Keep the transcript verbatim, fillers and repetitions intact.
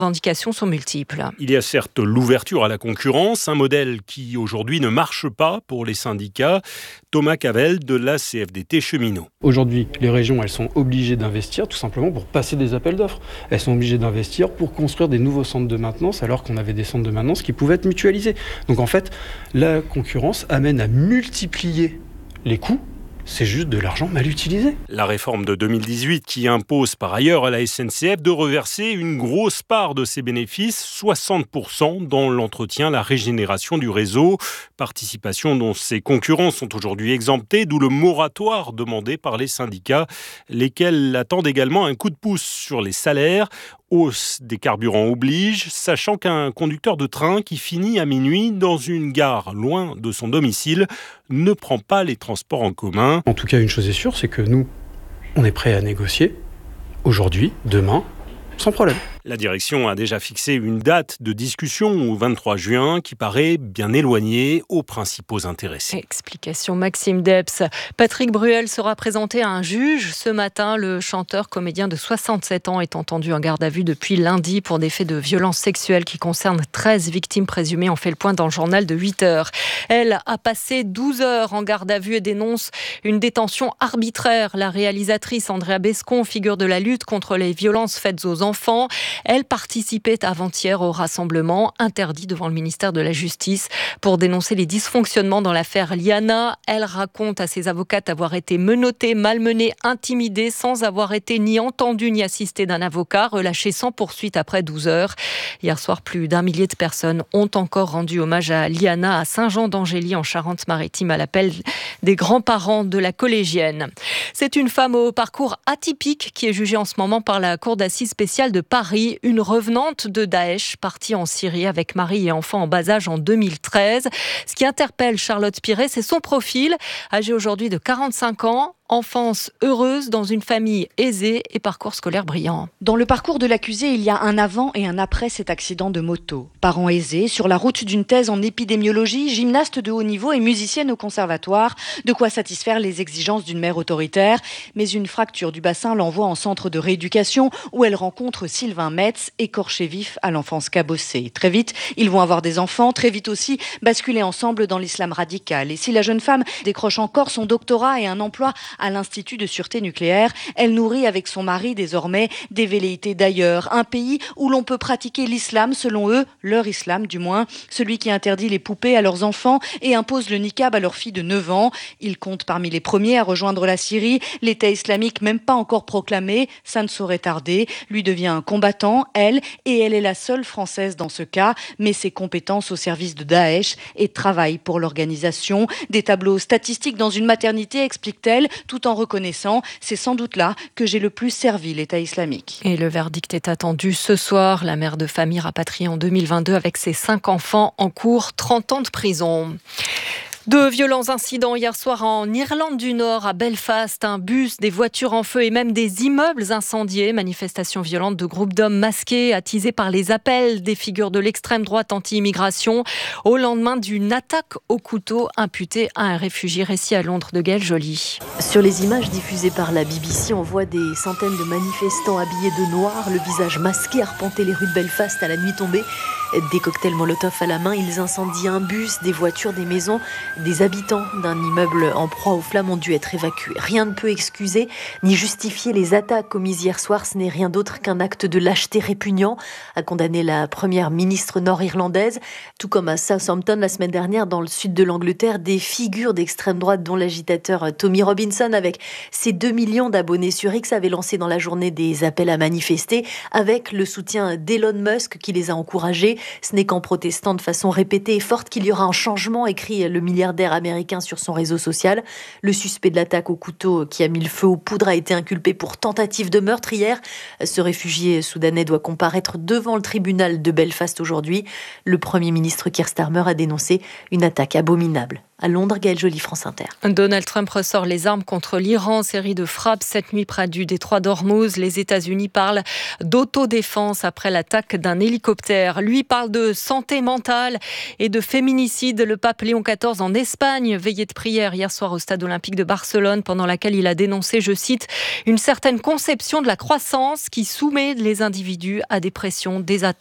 revendications sont multiples. Il y a certes l'ouverture à la concurrence, un modèle qui aujourd'hui ne marche pas pour les syndicats. Thomas Cavelle de la C F D T Cheminots. Aujourd'hui, les régions, elles sont obligées d'investir tout simplement pour passer des appels d'offres. Elles sont obligées d'investir pour construire des nouveaux centres de maintenance alors qu'on avait des centres de maintenance qui pouvaient être mutualisés. Donc en fait, la concurrence amène à multiplier les coûts. C'est juste de l'argent mal utilisé. La réforme de deux mille dix-huit qui impose par ailleurs à la S N C F de reverser une grosse part de ses bénéfices, soixante pour cent dans l'entretien, la régénération du réseau. Participation dont ses concurrents sont aujourd'hui exemptés, d'où le moratoire demandé par les syndicats, lesquels attendent également un coup de pouce sur les salaires. Hausse des carburants oblige, sachant qu'un conducteur de train qui finit à minuit dans une gare loin de son domicile ne prend pas les transports en commun. En tout cas, une chose est sûre, c'est que nous, on est prêts à négocier aujourd'hui, demain, sans problème. La direction a déjà fixé une date de discussion au vingt-trois juin qui paraît bien éloignée aux principaux intéressés. Explication Maxime Debs. Patrick Bruel sera présenté à un juge. Ce matin, le chanteur-comédien de soixante-sept ans est entendu en garde à vue depuis lundi pour des faits de violences sexuelles qui concernent treize victimes présumées. On fait le point dans le journal de huit heures. Elle a passé douze heures en garde à vue et dénonce une détention arbitraire. La réalisatrice Andrea Bescon, figure de la lutte contre les violences faites aux enfants. Elle participait avant-hier au rassemblement interdit devant le ministère de la Justice pour dénoncer les dysfonctionnements dans l'affaire Liana. Elle raconte à ses avocates avoir été menottée, malmenée, intimidée sans avoir été ni entendue ni assistée d'un avocat, relâchée sans poursuite après douze heures. Hier soir, plus d'un millier de personnes ont encore rendu hommage à Liana à Saint-Jean-d'Angély en Charente-Maritime à l'appel des grands-parents de la collégienne. C'est une femme au parcours atypique qui est jugée en ce moment par la Cour d'assises spéciale de Paris. Une revenante de Daesh partie en Syrie avec mari et enfant en bas âge en deux mille treize. Ce qui interpelle Charlotte Piret, c'est son profil, âgée aujourd'hui de quarante-cinq ans. Enfance heureuse dans une famille aisée et parcours scolaire brillant. Dans le parcours de l'accusé, il y a un avant et un après cet accident de moto. Parents aisés, sur la route d'une thèse en épidémiologie, gymnaste de haut niveau et musicienne au conservatoire, de quoi satisfaire les exigences d'une mère autoritaire. Mais une fracture du bassin l'envoie en centre de rééducation où elle rencontre Sylvain Metz, écorché vif à l'enfance cabossée. Très vite, ils vont avoir des enfants, très vite aussi basculer ensemble dans l'islam radical. Et si la jeune femme décroche encore son doctorat et un emploi à l'Institut de sûreté nucléaire, elle nourrit avec son mari désormais des velléités d'ailleurs. Un pays où l'on peut pratiquer l'islam, selon eux, leur islam du moins, celui qui interdit les poupées à leurs enfants et impose le niqab à leur fille de neuf ans. Ils comptent parmi les premiers à rejoindre la Syrie. L'État islamique, même pas encore proclamé, ça ne saurait tarder. Lui devient un combattant, elle, et elle est la seule française dans ce cas, mais ses compétences au service de Daesh et travaille pour l'organisation. Des tableaux statistiques dans une maternité, explique-t-elle, tout en reconnaissant, c'est sans doute là que j'ai le plus servi l'État islamique. Et le verdict est attendu ce soir. La mère de famille rapatriée en deux mille vingt-deux avec ses cinq enfants en cours, trente ans de prison. De violents incidents hier soir en Irlande du Nord, à Belfast. Un bus, des voitures en feu et même des immeubles incendiés. Manifestation violente de groupes d'hommes masqués, attisés par les appels des figures de l'extrême droite anti-immigration. Au lendemain d'une attaque au couteau imputée à un réfugié. Récit à Londres de Gaëlle Joly. Sur les images diffusées par la B B C, on voit des centaines de manifestants habillés de noir, le visage masqué, arpenter les rues de Belfast à la nuit tombée. Des cocktails Molotov à la main, ils incendient un bus, des voitures, des maisons. Des habitants d'un immeuble en proie aux flammes ont dû être évacués. Rien ne peut excuser ni justifier les attaques commises hier soir. Ce n'est rien d'autre qu'un acte de lâcheté répugnant, a condamné la première ministre nord-irlandaise. Tout comme à Southampton la semaine dernière, dans le sud de l'Angleterre, des figures d'extrême droite, dont l'agitateur Tommy Robinson, avec ses deux millions d'abonnés sur X, avait lancé dans la journée des appels à manifester, avec le soutien d'Elon Musk qui les a encouragés. Ce n'est qu'en protestant de façon répétée et forte qu'il y aura un changement, écrit le milliardaire américain sur son réseau social. Le suspect de l'attaque au couteau qui a mis le feu aux poudres a été inculpé pour tentative de meurtre hier. Ce réfugié soudanais doit comparaître devant le tribunal de Belfast aujourd'hui. Le Premier ministre Keir Starmer a dénoncé une attaque abominable. à Londres. Gaëlle Joly, France Inter. Donald Trump ressort les armes contre l'Iran. Série de frappes cette nuit près du détroit d'Ormuz. Les États-Unis parlent d'autodéfense après l'attaque d'un hélicoptère. Lui parle de santé mentale et de féminicide. Le pape Léon quatorze en Espagne, veillée de prière hier soir au stade olympique de Barcelone, pendant laquelle il a dénoncé, je cite, une certaine conception de la croissance qui soumet les individus à des pressions, des attentes